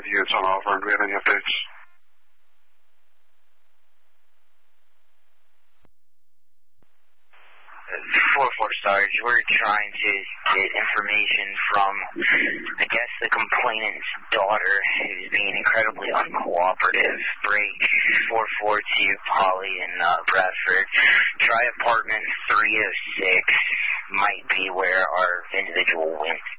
units on offer, and do we have any updates? Sarge, we're trying to get information from, I guess, the complainant's daughter, who's being incredibly uncooperative. Break 442 Polly in Bradford. Try apartment 306 might be where our individual went.